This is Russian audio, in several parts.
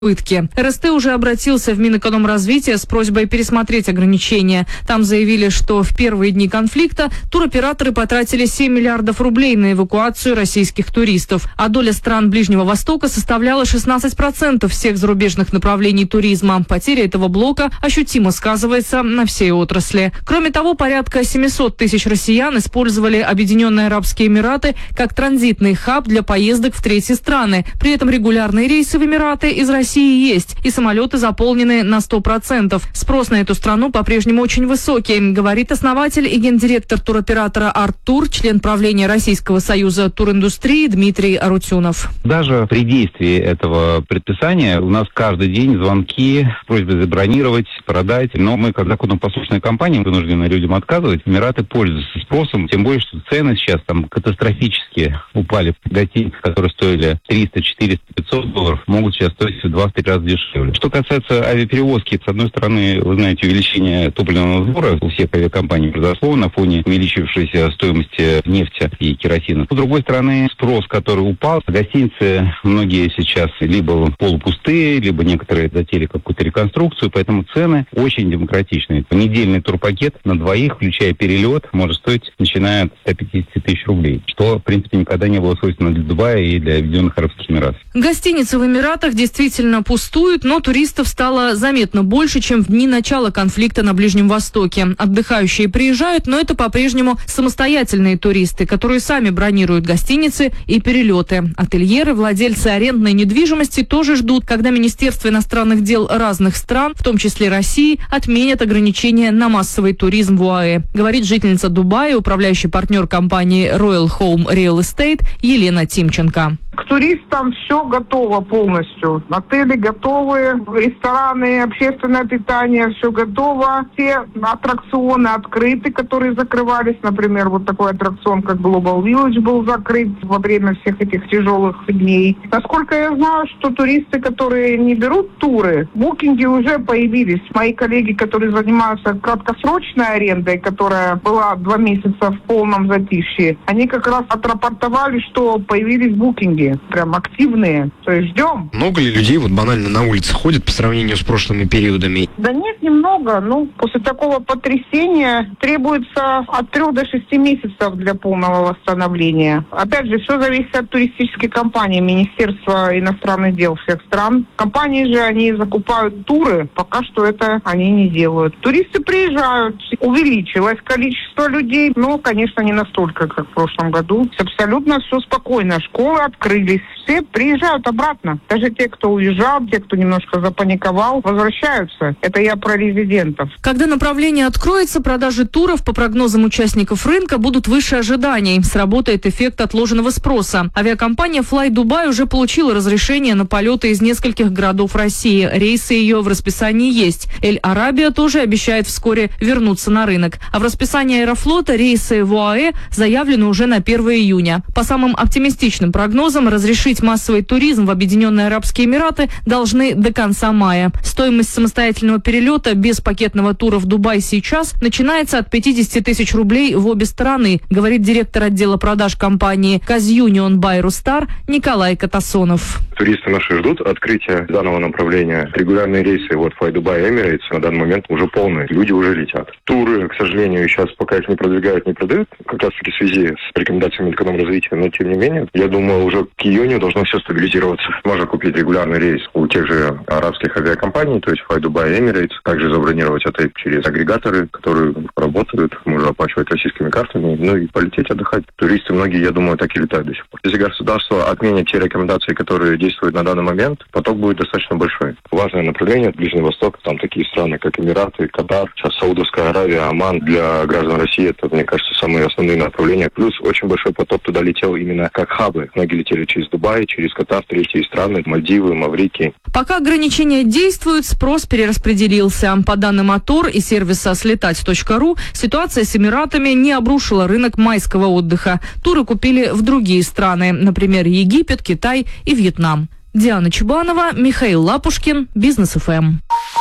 убытки. РСТ уже обратился в Минэкономразвития с просьбой пересмотреть ограничения. Там заявили, что в первые дни конфликта туроператоры потратили 7 миллиардов рублей на эвакуацию российских туристов, а доля стран Ближнего Востока составляла 16% всех зарубежных направлений туризма. Потеря этого блока ощутимо сказывается на всей отрасли. Кроме того, порядка 700 тысяч россиян использовали Объединенные Арабские Эмираты как транзитный хаб для поездок в третьи страны. При этом регулярные рейсы в Эмираты из России есть, и самолеты заполнены на 100%. Спрос на эту страну по-прежнему очень высокий, говорит основатель и гендиректор туроператора «Арттур», член правления Российского союза туриндустрии Дмитрий Арутюнов. Даже при действии этого предписания у нас каждый день звонки с просьбой забронировать, продать. Но мы, как законопослушная компания, вынуждены людям отказывать. Эмираты пользуются спросом, тем более, что цены сейчас там катастрофически упали. Гостиницы, которые стоили 300, 400, 500 долларов, могут сейчас стоить в 2-3 раза дешевле. Что касается авиаперевозки, с одной стороны, вы знаете, увеличение топливного сбора у всех авиакомпаний произошло на фоне увеличившейся стоимости нефти и керосина. С другой стороны, спрос, который упал, гостиницы многие сейчас либо полупустые, либо некоторые затеяли какую-то реконструкцию, поэтому цены очень демократичные. Недельный турпакет на двоих, включая перелет, может стоить, начиная от 150 тысяч рублей, что, в принципе, никогда не было свойственно для Дубая и для Объединенных Арабских Эмиратов. Гостиницы в Эмиратах действительно пустуют, но туристов стало заметно больше, чем в дни начала конфликта на Ближнем Востоке. Отдыхающие приезжают, но это по-прежнему самостоятельные туристы, которые сами бронируют гостиницы и перелеты. Ательеры, владельцы арендной недвижимости тоже ждут, когда Министерство иностранных дел разных стран, в том числе России, отменят ограничения на массовый туризм в ОАЭ, говорит жительница Дубая, управляющий партнер компании Royal Home Real Estate Елена Тимченко. К туристам все готово полностью. Отели готовы, рестораны, общественное питание, все готово. Все аттракционы открыты, которые закрывались. Например, вот такой аттракцион, как Global Village, был закрыт во время всех этих тяжелых дней. Насколько я знаю, что туристы, которые не берут туры, букинги уже появились. Мои коллеги, которые занимаются краткосрочной арендой, которая была 2 месяца в полном затишье, они как раз отрапортовали, что появились букинги. Прям активные. То есть ждем. Много ли людей вот банально на улице ходят по сравнению с прошлыми периодами? Да нет, немного. После такого потрясения требуется от 3 до 6 месяцев для полного восстановления. Опять же, все зависит от туристической компании, Министерства иностранных дел всех стран. Компании же, они закупают туры, пока что это они не делают. Туристы приезжают, увеличилось количество людей, но, конечно, не настолько, как в прошлом году. Абсолютно все спокойно. Школы открылись. Все приезжают обратно. Даже те, кто уезжал, те, кто немножко запаниковал, возвращаются. Это я про резидентов. Когда направление откроется, продажи туров, по прогнозам участников рынка, будут выше ожиданий. Сработает эффект отложенного спроса. Авиакомпания Fly Dubai уже получила разрешение на полеты из нескольких городов России. Рейсы ее в расписании есть. Эль-Арабия тоже обещает вскоре вернуться на рынок. А в расписании Аэрофлота рейсы в ОАЭ заявлены уже на 1 июня. По самым оптимистичным прогнозам, разрешить массовый туризм в Объединенные Арабские Эмираты должны до конца мая. Стоимость самостоятельного перелета без пакетного тура в Дубай сейчас начинается от 50 тысяч рублей в обе стороны, говорит директор отдела продаж компании «Казюнион Бай Рустар» Николай Катасонов. Туристы наши ждут открытия данного направления. Регулярные рейсы Fly Dubai Emirates на данный момент уже полные. Люди уже летят. Туры, к сожалению, сейчас пока их не продвигают, не продают, как раз таки в связи с рекомендациями Минэкономразвития, но тем не менее, я думаю, уже к июню должно все стабилизироваться. Можно купить регулярный рейс у тех же арабских авиакомпаний, то есть Fly Dubai Emirates, также забронировать отель через агрегаторы, которые работают, можно оплачивать российскими картами, и полететь отдыхать. Туристы многие, я думаю, так и летают до сих пор. Если государство отменит те рекомендации, которые действуют на данный момент, поток будет достаточно большой. Важное направление — Ближний Восток, там такие страны, как Эмираты, Катар, сейчас Саудовская Аравия, Оман. Для граждан России это, мне кажется, самые основные направления. Плюс очень большой поток туда летел именно как хабы. Многие летели через Дубай, через Катар, третьи страны, Мальдивы, Маврикий. Пока ограничения действуют, спрос перераспределился. По данным АТОР и сервиса слетать.ру, ситуация с Эмиратами не обрушила рынок майского отдыха. Туры купили в другие страны, например, Египет, Китай и Вьетнам. Диана Чубанова, Михаил Лапушкин, Бизнес ФМ.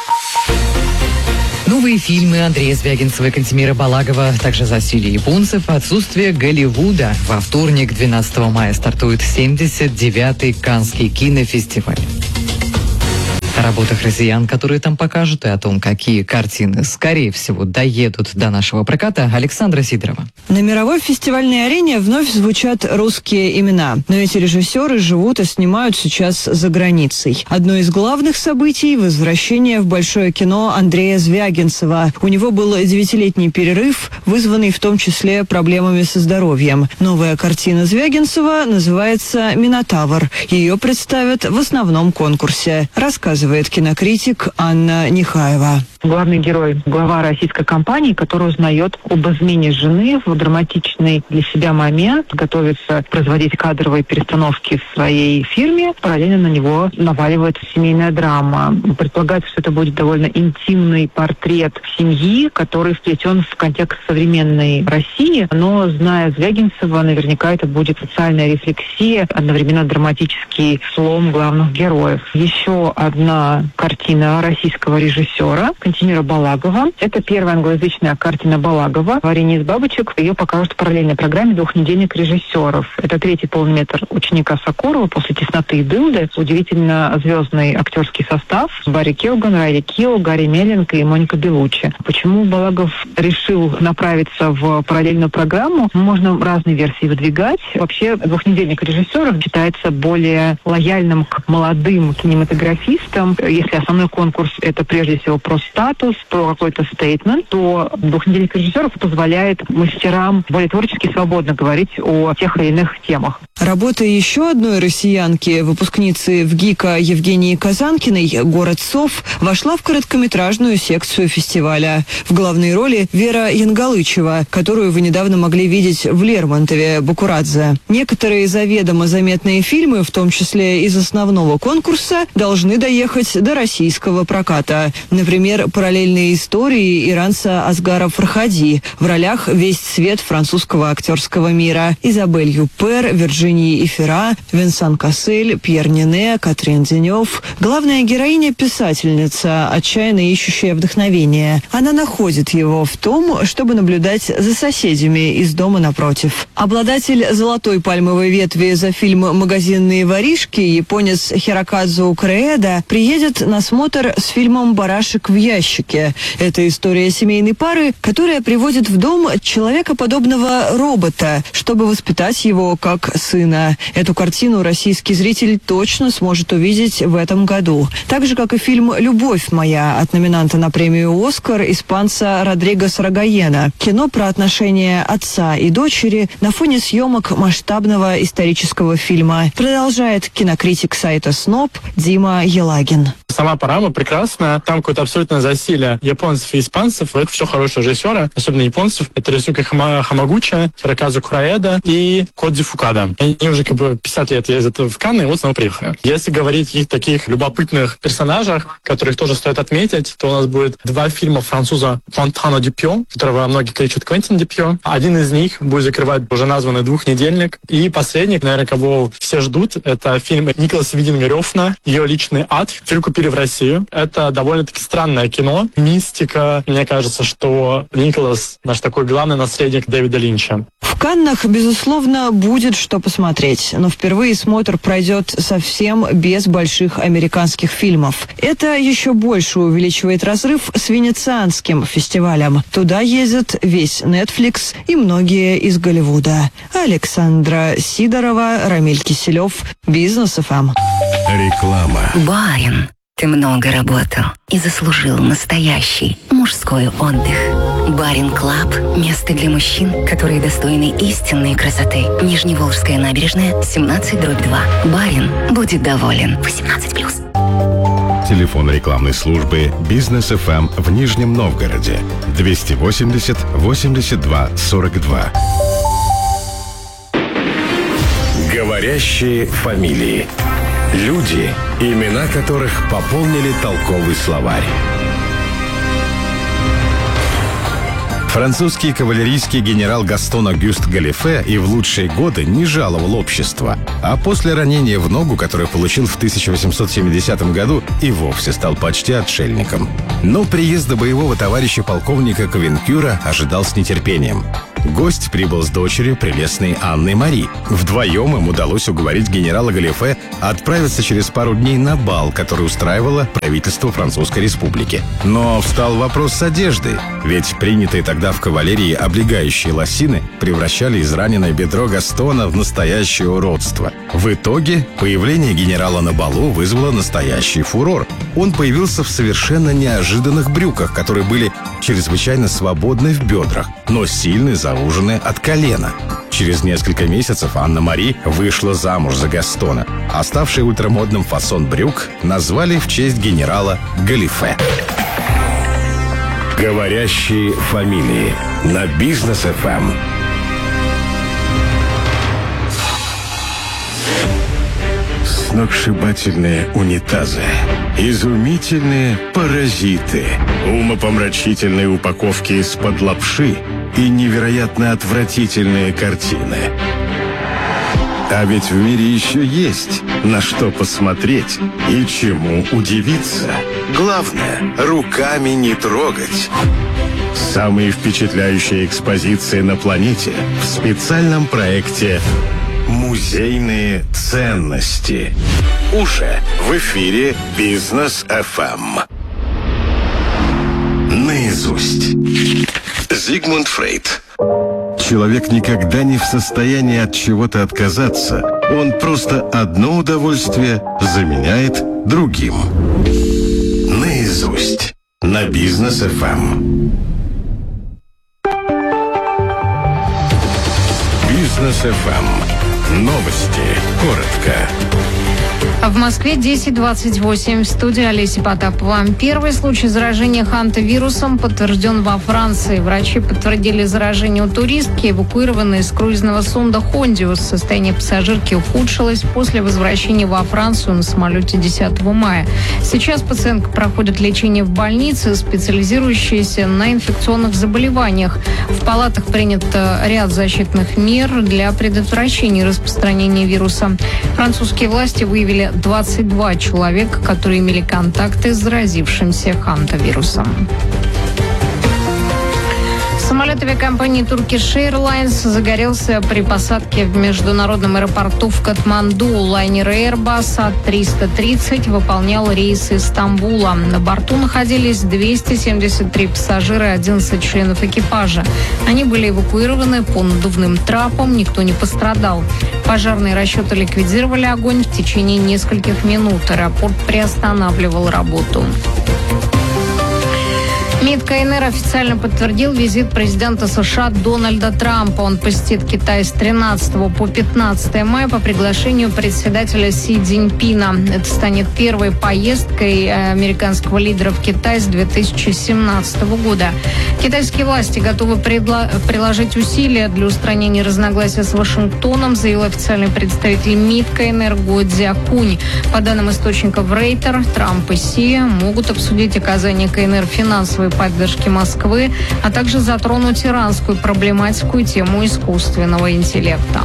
Новые фильмы Андрея Звягинцева и Кантемира Балагова, также засилие японцев, отсутствие Голливуда. Во вторник, 12 мая, стартует 79-й Каннский кинофестиваль. О работах россиян, которые там покажут, и о том, какие картины, скорее всего, доедут до нашего проката, Александра Сидорова. На мировой фестивальной арене вновь звучат русские имена. Но эти режиссеры живут и снимают сейчас за границей. Одно из главных событий – возвращение в большое кино Андрея Звягинцева. У него был 9-летний перерыв, вызванный в том числе проблемами со здоровьем. Новая картина Звягинцева называется «Минотавр». Ее представят в основном конкурсе, рассказывает кинокритик Анна Нехаева. Главный герой – глава российской компании, который узнает об измене жены в драматичный для себя момент, готовится производить кадровые перестановки в своей фирме. Параллельно на него наваливается семейная драма. Предполагается, что это будет довольно интимный портрет семьи, который вплетен в контекст современной России. Но, зная Звягинцева, наверняка это будет социальная рефлексия, одновременно драматический слом главных героев. Еще одна картина российского режиссера Кантемира Балагова. Это первая англоязычная картина Балагова «Варенье из бабочек». Ее покажут в параллельной программе «Двухнедельник режиссеров». Это третий полуметр ученика Сокурова после «Тесноты и дылды». Удивительно звездный актерский состав. Барри Келган, Райли Килл, Гарри Меллинг и Моника Белуччи. Почему Балагов решил направиться в параллельную программу? Можно разные версии выдвигать. Вообще, «Двухнедельник режиссеров» считается более лояльным к молодым кинематографистам. Если основной конкурс – это прежде всего про статус, про какой-то стейтмент, то «Двухнедельник режиссеров» позволяет мастерам более творчески и свободно говорить о тех или иных темах. Работа еще одной россиянки, выпускницы ВГИКа Евгении Казанкиной «Город сов», вошла в короткометражную секцию фестиваля. В главной роли Вера Янгалычева, которую вы недавно могли видеть в Лермонтове Бакурадзе. Некоторые заведомо заметные фильмы, в том числе из основного конкурса, должны доехать до российского проката. Например, «Параллельные истории» иранца Асгара Фархади. В ролях весь цвет французского актерского мира. Изабель Юпер, Вирджиния Ифера, Винсан Кассель, Пьер Нине, Катрин Денев. Главная героиня – писательница, отчаянно ищущая вдохновение. Она находит его в том, чтобы наблюдать за соседями из дома напротив. Обладатель «Золотой пальмовой ветви» за фильм «Магазинные воришки» японец Хирокадзу Кореэда приедет на смотр с фильмом «Барашек в ящике». Это история семейной пары, которая приводит в дом человекоподобного робота, чтобы воспитать его как сына. Эту картину российский зритель точно сможет увидеть в этом году. Так же, как и фильм «Любовь моя» от номинанта на премию «Оскар» испанца Родригеса Рогоена. Кино про отношения отца и дочери на фоне съемок масштабного исторического фильма. Продолжает кинокритик сайта СНОП Дима Елагин. Сама программа прекрасная. Там какое-то абсолютное засилие японцев и испанцев. Это все хорошие режиссеры, особенно японцев. Это Рисука Хамагучи, Хирокадзу Куроэда и Кодзи Фукада. Они уже 50 лет ездят в Канны, и вот снова приехали. Если говорить о каких-то таких любопытных персонажах, которых тоже стоит отметить, то у нас будет 2 фильма француза Фонтана Дюпьо, которого многие кличут Квентин Дюпьо. Один из них будет закрывать уже названный «Двухнедельник». И последний, наверное, кого все ждут, это фильм Николаса Виндинга-Рёфна «Ее личный ад». Фильм купили в Россию. Это довольно-таки странное кино. Мистика. Мне кажется, что Николас наш такой главный наследник Дэвида Линча. В Каннах, безусловно, будет что посмотреть, но впервые смотр пройдет совсем без больших американских фильмов. Это еще больше увеличивает разрыв с Венецианским фестивалем. Туда ездят весь Netflix и многие из Голливуда. Александра Сидорова, Рамиль Киселев, Бизнес ФМ. Реклама. Барин, ты много работал и заслужил настоящий мужской отдых. Барин Клаб – место для мужчин, которые достойны истинной красоты. Нижневолжская набережная, 17/2. Барин будет доволен. 18+. Телефон рекламной службы «Бизнес ФМ» в Нижнем Новгороде. 280 82 42. Говорящие фамилии. Люди, имена которых пополнили толковый словарь. Французский кавалерийский генерал Гастон Агюст Галифе и в лучшие годы не жаловал общество, а после ранения в ногу, которое получил в 1870 году, и вовсе стал почти отшельником. Но приезда боевого товарища полковника Ковенкюра ожидал с нетерпением. Гость прибыл с дочерью, прелестной Анной Мари. Вдвоем им удалось уговорить генерала Галифе отправиться через пару дней на бал, который устраивало правительство Французской Республики. Но встал вопрос с одеждой, ведь принятые тогда в кавалерии облегающие лосины превращали израненное бедро Гастона в настоящее уродство. В итоге появление генерала на балу вызвало настоящий фурор. Он появился в совершенно неожиданных брюках, которые были чрезвычайно свободны в бедрах, но сильно заужены от колена. Через несколько месяцев Анна Мари вышла замуж за Гастона, а ставший ультрамодным фасон брюк назвали в честь генерала Галифе. Говорящие фамилии на Бизнес ФМ. Сногсшибательные унитазы, изумительные паразиты, умопомрачительные упаковки из-под лапши и невероятно отвратительные картины. А ведь в мире еще есть на что посмотреть и чему удивиться. Главное, руками не трогать. Самые впечатляющие экспозиции на планете в специальном проекте «Музейные ценности». Уже в эфире Бизнес ФМ. Наизусть. Зигмунд Фрейд. Человек никогда не в состоянии от чего-то отказаться. Он просто одно удовольствие заменяет другим. Наизусть. На Бизнес ФМ. Бизнес ФМ. Новости. Коротко. В Москве 10:28. В студии Олеся Потапова. Первый случай заражения хантавирусом подтвержден во Франции. Врачи подтвердили заражение у туристки, эвакуированной из круизного сонда «Хондиус». Состояние пассажирки ухудшилось после возвращения во Францию на самолете 10 мая. Сейчас пациентка проходит лечение в больнице, специализирующейся на инфекционных заболеваниях. В палатах принят ряд защитных мер для предотвращения распространения вируса. Французские власти выявили 22 человека, которые имели контакты с заразившимся хантавирусом. Самолет авиакомпании Turkish Airlines загорелся при посадке в международном аэропорту в Катманду. Лайнер Airbus A330 выполнял рейс из Стамбула. На борту находились 273 пассажира и 11 членов экипажа. Они были эвакуированы по надувным трапам, никто не пострадал. Пожарные расчеты ликвидировали огонь в течение нескольких минут. Аэропорт приостанавливал работу. МИД КНР официально подтвердил визит президента США Дональда Трампа. Он посетит Китай с 13 по 15 мая по приглашению председателя Си Цзиньпина. Это станет первой поездкой американского лидера в Китай с 2017 года. Китайские власти готовы приложить усилия для устранения разногласий с Вашингтоном, заявил официальный представитель МИД КНР Го Цзякунь. По данным источников Рейтер, Трамп и Си могут обсудить оказание КНР финансовой поддержки Москвы, а также затронуть иранскую проблематику и тему искусственного интеллекта.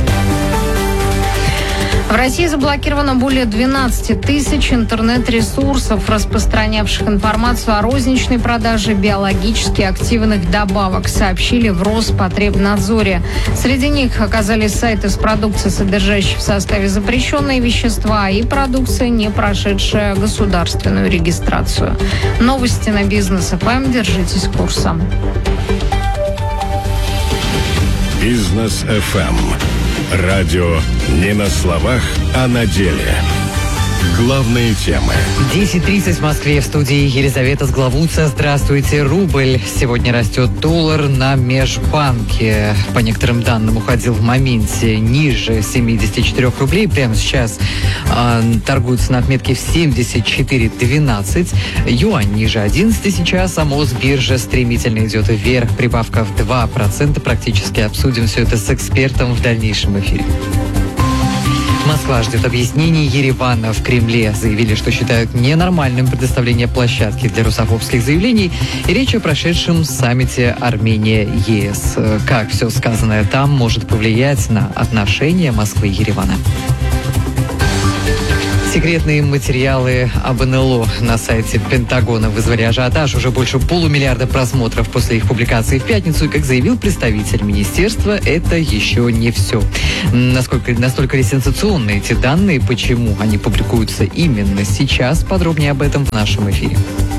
В России заблокировано более 12 тысяч интернет-ресурсов, распространявших информацию о розничной продаже биологически активных добавок, сообщили в Роспотребнадзоре. Среди них оказались сайты с продукцией, содержащей в составе запрещенные вещества, и продукция, не прошедшая государственную регистрацию. Новости на Бизнес ФМ. Держитесь курса. Бизнес ФМ. Радио не на словах, а на деле. Главные темы. 10:30 в Москве. В студии Елизавета Сглавуца. Здравствуйте. Рубль сегодня растет. Доллар на межбанке, по некоторым данным, уходил в моменте ниже 74 рублей. Прямо сейчас торгуются на отметке в 74,12. Юань ниже 11 сейчас, а Мосбиржа стремительно идет вверх. Прибавка в 2%. Практически обсудим все это с экспертом в дальнейшем эфире. Москва ждет объяснений Еревана. В Кремле заявили, что считают ненормальным предоставление площадки для русофобских заявлений. И речь о прошедшем саммите Армения-ЕС. Как все сказанное там может повлиять на отношения Москвы и Еревана? Секретные материалы об НЛО на сайте Пентагона вызвали ажиотаж. Уже больше полумиллиарда просмотров после их публикации в пятницу. И, как заявил представитель министерства, это еще не все. Настолько ли сенсационны эти данные, почему они публикуются именно сейчас, подробнее об этом в нашем эфире.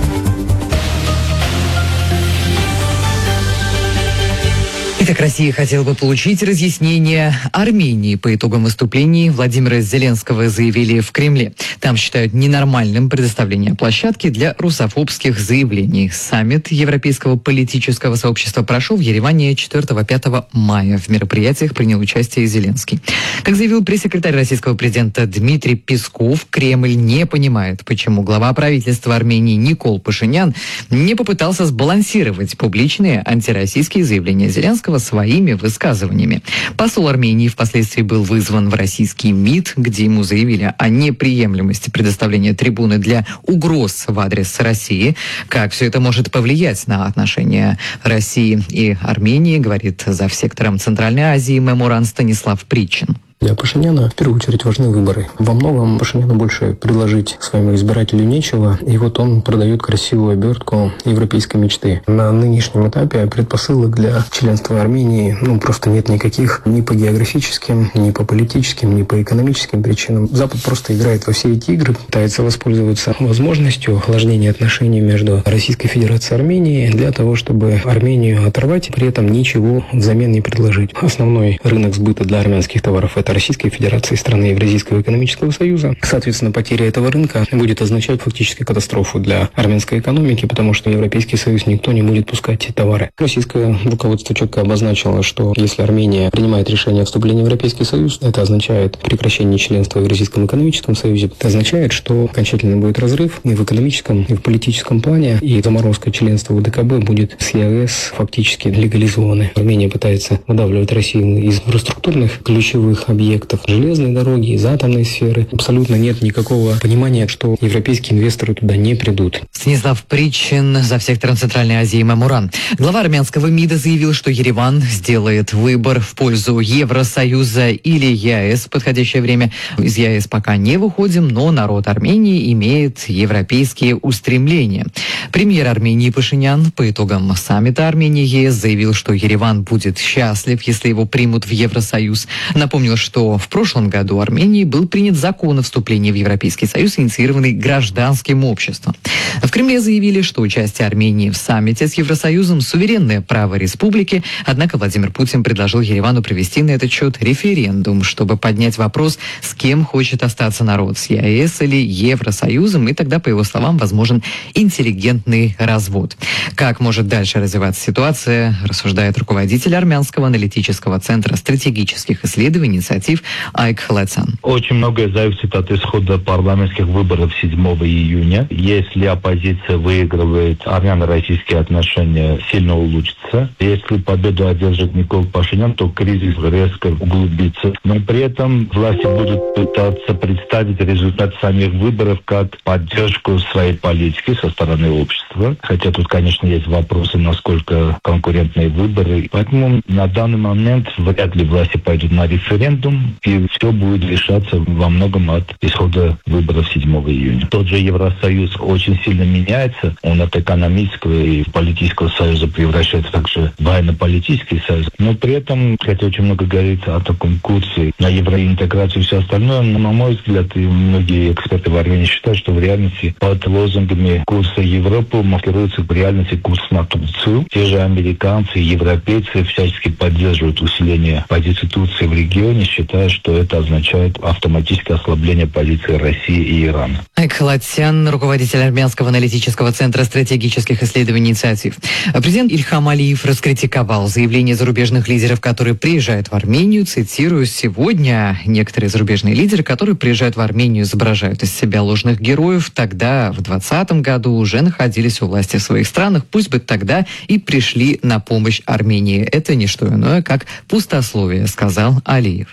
Итак, Россия хотела бы получить разъяснение Армении по итогам выступлений Владимира Зеленского, заявили в Кремле. Там считают ненормальным предоставление площадки для русофобских заявлений. Саммит Европейского политического сообщества прошел в Ереване 4-5 мая. В мероприятиях принял участие Зеленский. Как заявил пресс-секретарь российского президента Дмитрий Песков, Кремль не понимает, почему глава правительства Армении Никол Пашинян не попытался сбалансировать публичные антироссийские заявления Зеленского своими высказываниями. Посол Армении впоследствии был вызван в российский МИД, где ему заявили о неприемлемости предоставления трибуны для угроз в адрес России. Как все это может повлиять на отношения России и Армении, говорит завсектором Центральной Азии меморан Станислав Причин. Для Пашиняна в первую очередь важны выборы. Во многом Пашиняну больше предложить своему избирателю нечего, и вот он продает красивую обертку европейской мечты. На нынешнем этапе предпосылок для членства Армении просто нет никаких ни по географическим, ни по политическим, ни по экономическим причинам. Запад просто играет во все эти игры, пытается воспользоваться возможностью охлаждения отношений между Российской Федерацией и Арменией для того, чтобы Армению оторвать, при этом ничего взамен не предложить. Основной рынок сбыта для армянских товаров – это Российской Федерации, страны Евразийского экономического союза. Соответственно, потеря этого рынка будет означать фактически катастрофу для армянской экономики, потому что Европейский Союз никто не будет пускать эти товары. Российское руководство четко обозначило, что если Армения принимает решение о вступлении в Европейский Союз, это означает прекращение членства в Евразийском экономическом союзе. Это означает, что окончательно будет разрыв и в экономическом, и в политическом плане, и заморозка членства в ДКБ будет с ЕАЭС фактически легализованы. Армения пытается выдавливать Россию из инфраструктурных ключевых объектов, железной дороги, из атомной сферы. Абсолютно нет никакого понимания, что европейские инвесторы туда не придут. Станислав Причин, завсектором Центральной Азии меморан. Глава армянского МИДа заявил, что Ереван сделает выбор в пользу Евросоюза или ЕАЭС в подходящее время. Из ЕАЭС пока не выходим, но народ Армении имеет европейские устремления. Премьер Армении Пашинян по итогам саммита Армении-ЕС заявил, что Ереван будет счастлив, если его примут в Евросоюз. Напомнил, что в прошлом году в Армении был принят закон о вступлении в Европейский Союз, инициированный гражданским обществом. В Кремле заявили, что участие Армении в саммите с Евросоюзом – суверенное право республики, однако Владимир Путин предложил Еревану провести на этот счет референдум, чтобы поднять вопрос, с кем хочет остаться народ – с ЕАЭС или Евросоюзом, и тогда, по его словам, возможен интеллигентный развод. Как может дальше развиваться ситуация, рассуждает руководитель армянского аналитического центра стратегических исследований инициатив Айк Халатсан. Очень многое зависит от исхода парламентских выборов 7 июня. Если оппозиция выигрывает, армяно-российские отношения сильно улучшатся. Если победу одержит Никол Пашинян, то кризис резко углубится. Но при этом власти будут пытаться представить результат самих выборов как поддержку своей политики со стороны общества. Хотя тут, конечно, есть вопросы, насколько конкурентные выборы. Поэтому на данный момент вряд ли власти пойдут на референдум, и все будет решаться во многом от исхода выборов 7 июня. Тот же Евросоюз очень сильно меняется. Он от экономического и политического союза превращается также в военно-политический союз. Но при этом, хотя очень много говорится о таком курсе на евроинтеграцию и все остальное, но, на мой взгляд, и многие эксперты в Армении считают, что в реальности под лозунгами курса Европы маскируется в реальности курс на Турцию. Те же американцы и европейцы всячески поддерживают усиление позиции Турции в регионе, считая, что это означает автоматическое ослабление позиции России и Ирана. Айк Халатсан, руководитель армянского аналитического центра стратегических исследований инициатив. Президент Ильхам Алиев раскритиковал заявления зарубежных лидеров, которые приезжают в Армению. Цитирую: «Сегодня некоторые зарубежные лидеры, которые приезжают в Армению, изображают из себя ложных героев. Тогда, в 2020 году, уже находились у власти в своих странах. Пусть бы тогда и пришли на помощь Армении. Это не что иное, как пустословие», сказал Алиев.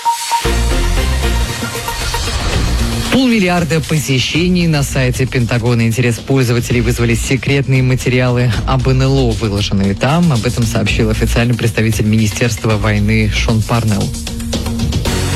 500 миллиарда посещений на сайте Пентагона. Интерес пользователей вызвали секретные материалы об НЛО, выложенные там. Об этом сообщил официальный представитель Министерства войны Шон Парнелл.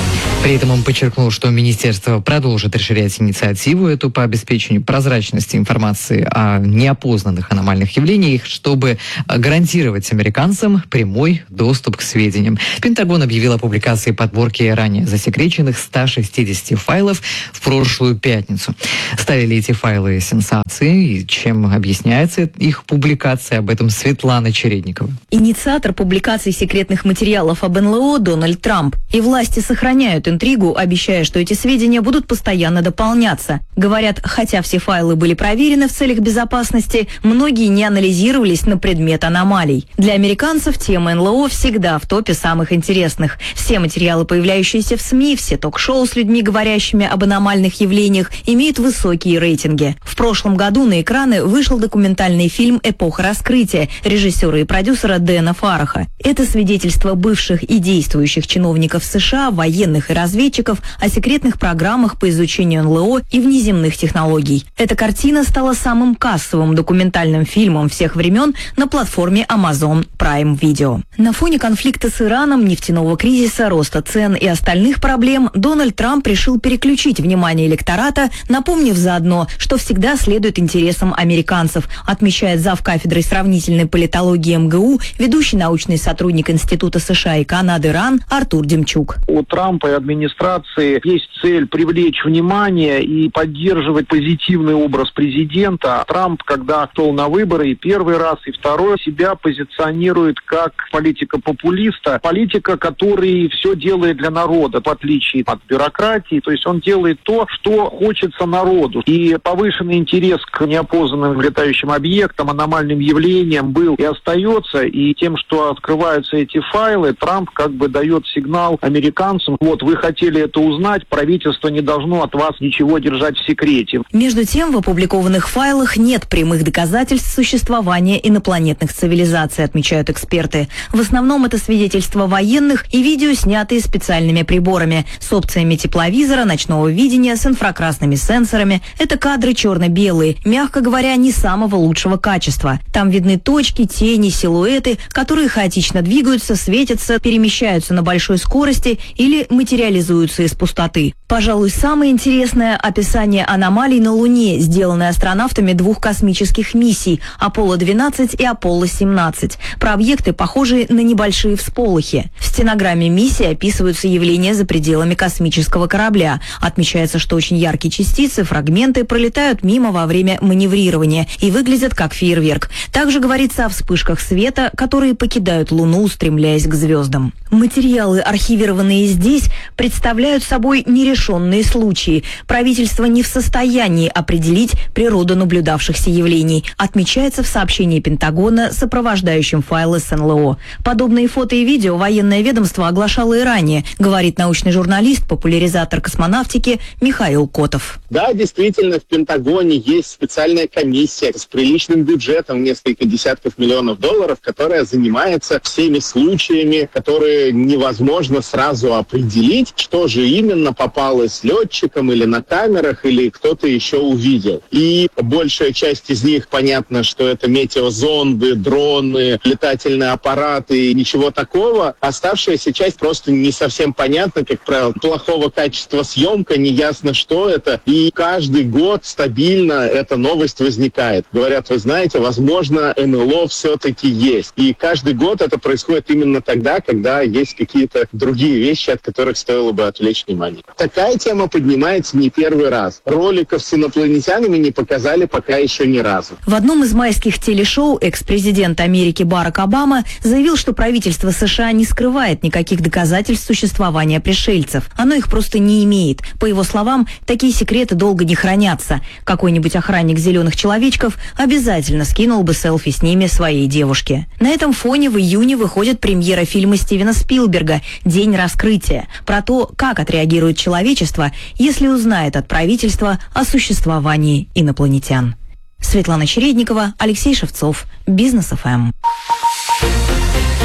При этом он подчеркнул, что министерство продолжит расширять инициативу эту по обеспечению прозрачности информации о неопознанных аномальных явлениях, чтобы гарантировать американцам прямой доступ к сведениям. Пентагон объявил о публикации подборки ранее засекреченных 160 файлов в прошлую пятницу. Стали ли эти файлы сенсацией и чем объясняется их публикация? Об этом Светлана Чередникова. Инициатор публикации секретных материалов об НЛО Дональд Трамп. И власти сохраняют интригу, обещая, что эти сведения будут постоянно дополняться. Говорят, хотя все файлы были проверены в целях безопасности, многие не анализировались на предмет аномалий. Для американцев тема НЛО всегда в топе самых интересных. Все материалы, появляющиеся в СМИ, все ток-шоу с людьми, говорящими об аномальных явлениях, имеют высокие рейтинги. В прошлом году на экраны вышел документальный фильм «Эпоха раскрытия» режиссера и продюсера Дэна Фараха. Это свидетельство бывших и действующих чиновников США, военных и разведчиков о секретных программах по изучению НЛО и внеземных технологий. Эта картина стала самым кассовым документальным фильмом всех времен на платформе Amazon Prime Video. На фоне конфликта с Ираном, нефтяного кризиса, роста цен и остальных проблем Дональд Трамп решил переключить внимание электората, напомнив заодно, что всегда следует интересам американцев, отмечает зав. Кафедрой сравнительной политологии МГУ, ведущий научный сотрудник Института США и Канады РАН Артур Демчук. У Трампа и администрации есть цель привлечь внимание и поддерживать позитивный образ президента. Трамп, когда шел на выборы и первый раз, и второй, себя позиционирует как политика-популиста, политика, который все делает для народа, в отличие от бюрократии. То есть он делает то, что хочется народу. И повышенный интерес к неопознанным летающим объектам, аномальным явлениям был и остается. И тем, что открываются эти файлы, Трамп как бы дает сигнал американцам: вот, вы хотели это узнать, правительство не должно от вас ничего держать в секрете. Между тем, в опубликованных файлах нет прямых доказательств существования инопланетных цивилизаций, отмечают эксперты. В основном это свидетельства военных и видео, снятые специальными приборами с опциями тепловизора, ночного видения, с инфракрасными сенсорами. Это кадры черно-белые, мягко говоря, не самого лучшего качества. Там видны точки, тени, силуэты, которые хаотично двигаются, светятся, перемещаются на большой скорости или материализуются из пустоты. Пожалуй, самое интересное – описание аномалий на Луне, сделанное астронавтами двух космических миссий – Аполло-12 и Аполло-17. Про объекты, похожие на небольшие всполохи. В стенограмме миссии описываются явления за пределами космического корабля. Отмечается, что очень яркие частицы, фрагменты пролетают мимо во время маневрирования и выглядят как фейерверк. Также говорится о вспышках света, которые покидают Луну, устремляясь к звездам. Материалы, архивированные здесь, представляют собой нерешенные случаи. Правительство не в состоянии определить природу наблюдавшихся явлений, отмечается в сообщении Пентагона, сопровождающем файлы с НЛО. Подобные фото и видео военное ведомство оглашало и ранее, говорит научный журналист, популяризатор космонавтики Михаил Котов. Да, действительно, в Пентагоне есть специальная комиссия с приличным бюджетом, несколько десятков миллионов долларов, которая занимается всеми случаями, которые невозможно сразу определить, что же именно попалось летчикам или на камерах, или кто-то еще увидел. И большая часть из них, понятно, что это метеозонды, дроны, летательные аппараты, и ничего такого. Оставшаяся часть просто не совсем понятна, как правило, плохого качества съемка, неясно, что это. И каждый год стабильно эта новость возникает. Говорят, вы знаете, возможно, НЛО все-таки есть. И каждый год это происходит именно тогда, когда есть какие-то другие вещи, от которых стоило бы отвлечь внимание. Такая тема поднимается не первый раз. Роликов с инопланетянами не показали пока еще ни разу. В одном из майских телешоу экс-президент Америки Барак Обама заявил, что правительство США не скрывает никаких доказательств существования пришельцев. Оно их просто не имеет. По его словам, такие секреты долго не хранятся. Какой-нибудь охранник зеленых человечков обязательно скинул бы селфи с ними своей девушке. На этом фоне в июне выходит премьера фильма Стивена Спилберга «День раскрытия», про то, как отреагирует человечество, если узнает от правительства о существовании инопланетян. Светлана Чередникова, Алексей Шевцов, Бизнес ФМ.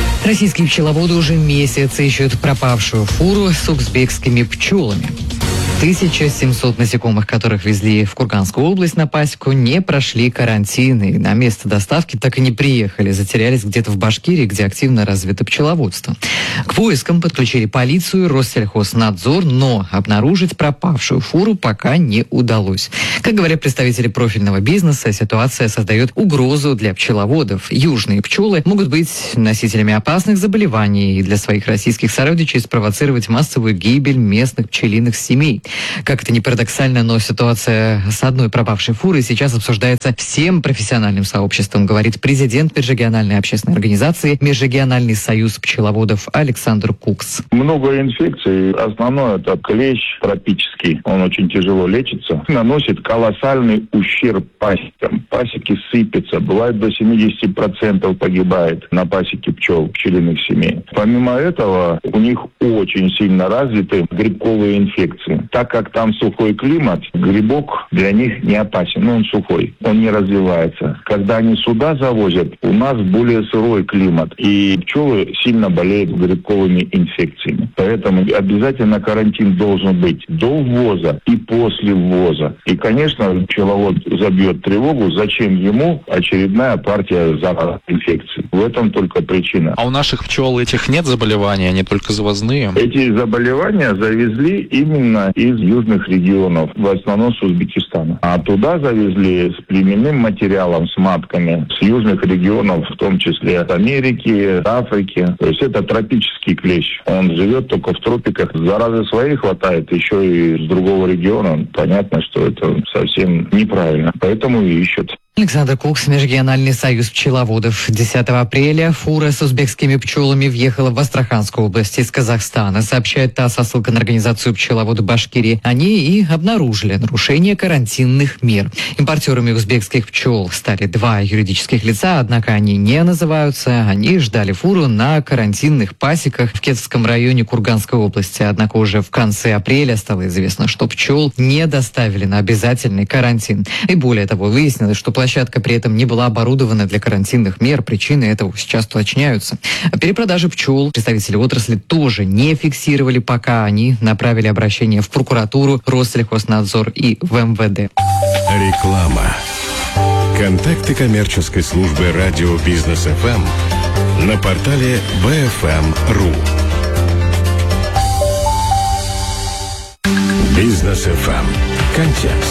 Российские пчеловоды уже месяц ищут пропавшую фуру с узбекскими пчелами. 1700 насекомых, которых везли в Курганскую область на пасеку, не прошли карантин и на место доставки так и не приехали. Затерялись где-то в Башкирии, где активно развито пчеловодство. К поискам подключили полицию, Россельхознадзор, но обнаружить пропавшую фуру пока не удалось. Как говорят представители профильного бизнеса, ситуация создает угрозу для пчеловодов. Южные пчелы могут быть носителями опасных заболеваний и для своих российских сородичей спровоцировать массовую гибель местных пчелиных семей. Как это ни парадоксально, но ситуация с одной пропавшей фурой сейчас обсуждается всем профессиональным сообществом, говорит президент межрегиональной общественной организации Межрегиональный союз пчеловодов Александр Кукс. Много инфекций. Основное это клещ тропический. Он очень тяжело лечится. Наносит колоссальный ущерб пасекам. Пасеки сыпятся. Бывает до 70% погибает на пасеке пчел, пчелиных семей. Помимо этого, у них очень сильно развиты грибковые инфекции. Так как там сухой климат, грибок для них не опасен. Но он сухой, он не развивается. Когда они сюда завозят, у нас более сырой климат. И пчелы сильно болеют грибковыми инфекциями. Поэтому обязательно карантин должен быть до ввоза и после ввоза. И, конечно, пчеловод забьет тревогу, зачем ему очередная партия заразных инфекций. В этом только причина. А у наших пчел этих нет заболеваний, они только завозные? Эти заболевания завезли именно из южных регионов, в основном с Узбекистана. А туда завезли с племенным материалом, с матками, с южных регионов, в том числе от Америки, Африки. То есть это тропический клещ. Он живет только в тропиках. Заразы своей хватает, еще и с другого региона. Понятно, что это совсем неправильно. Поэтому и ищут. Александр Кукс, Межрегиональный союз пчеловодов. 10 апреля фура с узбекскими пчелами въехала в Астраханскую область из Казахстана, сообщает ТАСС со ссылкой на организацию пчеловодов Башкирии. Они и обнаружили нарушение карантинных мер. Импортерами узбекских пчел стали 2 юридических лица, однако они не называются. Они ждали фуру на карантинных пасеках в Кетовском районе Курганской области. Однако уже в конце апреля стало известно, что пчел не доставили на обязательный карантин. И более того, выяснилось, что площадка при этом не была оборудована для карантинных мер. Причины этого сейчас уточняются. Перепродажи пчел представители отрасли тоже не фиксировали, пока они направили обращение в прокуратуру, Россельхознадзор и в МВД. Реклама. Контакты коммерческой службы радио Бизнес ФМ на портале BFM.ru. Бизнес ФМ. Контекст.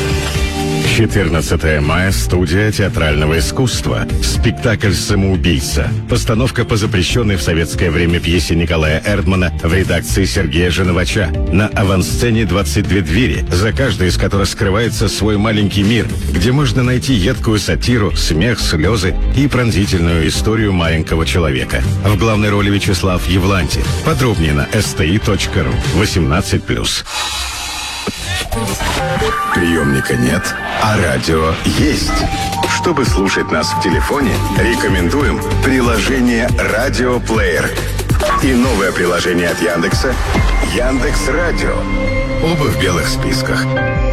14 мая. Студия театрального искусства. Спектакль «Самоубийца». Постановка по запрещенной в советское время пьесе Николая Эрдмана в редакции Сергея Женовача. На авансцене 22 двери, за каждой из которых скрывается свой маленький мир, где можно найти едкую сатиру, смех, слезы и пронзительную историю маленького человека. В главной роли Вячеслав Евланти. Подробнее на sti.ru. 18+. Приемника нет, а радио есть. Чтобы слушать нас в телефоне, рекомендуем приложение «Радиоплеер» и новое приложение от Яндекса «Яндекс.Радио». Оба в белых списках.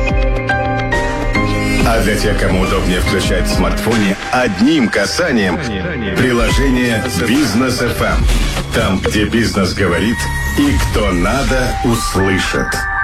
А для тех, кому удобнее включать в смартфоне одним касанием, приложение «Бизнес ФМ». Там, где бизнес говорит и кто надо, услышит.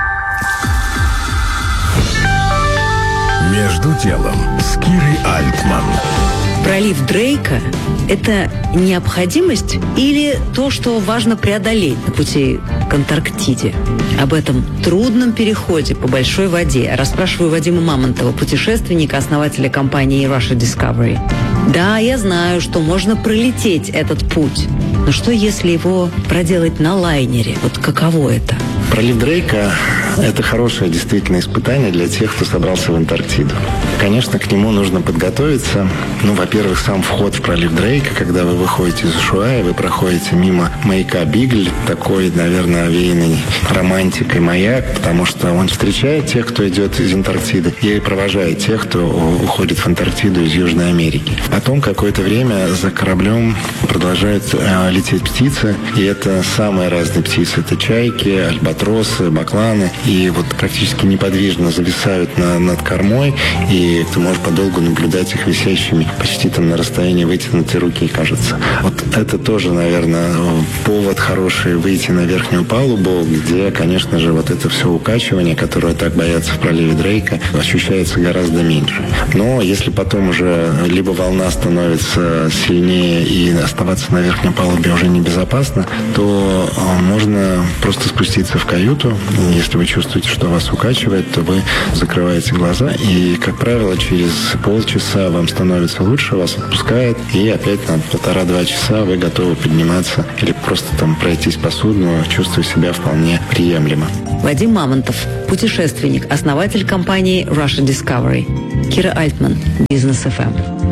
Между делом с Кирой Альтман. Пролив Дрейка – это необходимость или то, что важно преодолеть на пути к Антарктиде? Об этом трудном переходе по большой воде расспрашиваю Вадима Мамонтова, путешественника, основателя компании Russia Discovery. Да, я знаю, что можно пролететь этот путь, но что если его проделать на лайнере? Вот каково это? Пролив Дрейка – это хорошее действительно испытание для тех, кто собрался в Антарктиду. Конечно, к нему нужно подготовиться. Ну, во-первых, сам вход в пролив Дрейка, когда вы выходите из Усhuaia, вы проходите мимо маяка Бигль, такой, наверное, овеянный романтикой маяк, потому что он встречает тех, кто идет из Антарктиды, и провожает тех, кто уходит в Антарктиду из Южной Америки. Потом какое-то время за кораблем продолжают лететь птицы, и это самые разные птицы. Это чайки, альбатросы, тросы, бакланы, и вот практически неподвижно зависают над кормой, и ты можешь подолгу наблюдать их висящими почти там на расстоянии вытянутой руки, кажется. Вот это тоже, наверное, повод хороший выйти на верхнюю палубу, где, конечно же, вот это все укачивание, которое так боятся в проливе Дрейка, ощущается гораздо меньше. Но если потом уже либо волна становится сильнее и оставаться на верхней палубе уже небезопасно, то можно просто спуститься в каюту. Если вы чувствуете, что вас укачивает, то вы закрываете глаза, и, как правило, через полчаса вам становится лучше, вас отпускает, и опять на 1,5-2 часа вы готовы подниматься или просто там пройтись по судну, чувствуя себя вполне приемлемо. Вадим Мамонтов, путешественник, основатель компании Russia Discovery. Кира Альтман, Бизнес ФМ.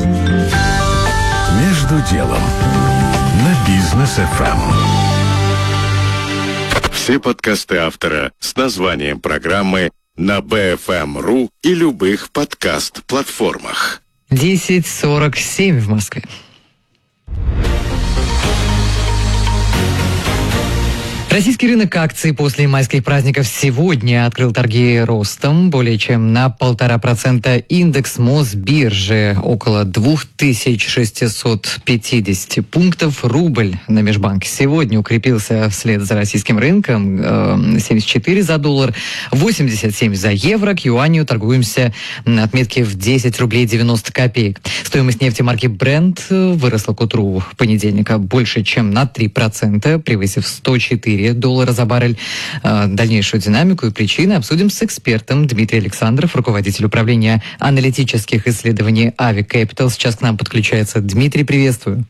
Между делом на Бизнес ФМ. Все подкасты автора с названием программы на BFM.ru и любых подкаст-платформах. 10:47 в Москве. Российский рынок акций после майских праздников сегодня открыл торги ростом более чем на 1,5%. Индекс Мосбиржи около 2650 пунктов. Рубль на межбанке сегодня укрепился вслед за российским рынком. 74 за доллар, 87 за евро. К юаню торгуемся на отметке в 10 рублей 90 копеек. Стоимость нефти марки Brent выросла к утру понедельника больше чем на 3%, превысив $104 за баррель. Дальнейшую динамику и причины обсудим с экспертом. Дмитрий Александров, руководитель управления аналитических исследований Avi Capital. Сейчас к нам подключается. Дмитрий, приветствую.